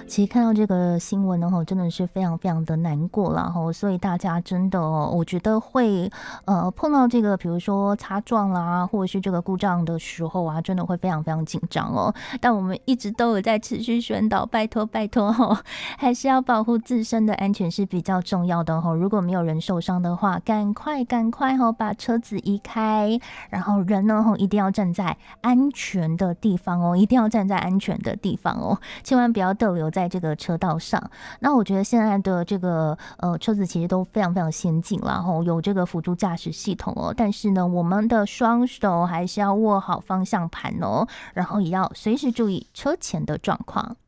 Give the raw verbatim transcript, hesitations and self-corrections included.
其实看到这个新闻呢，真的是非常非常的难过啦，所以大家真的哦，我觉得会呃碰到这个比如说擦撞啦，或者是这个故障的时候啊，真的会非常非常紧张哦。但我们一直都有在持续宣导，拜托拜托哦，还是要保护自身的安全是比较重要的哦。如果没有人受伤的话，赶快赶快哦，把车子移开，然后人呢一定要站在安全的地方哦，一定要站在安全的地方哦，千万不要逗留在这个车道上。那我觉得现在的这个呃车子其实都非常非常先进啦，吼，有这个辅助驾驶系统哦，但是呢，我们的双手还是要握好方向盘哦，然后也要随时注意车前的状况。